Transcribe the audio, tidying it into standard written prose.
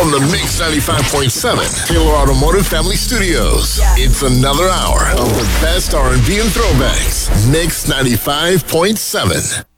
From the Mix 95.7 Taylor Automotive Family Studios, it's another hour of the best R&B and throwbacks. Mix 95.7.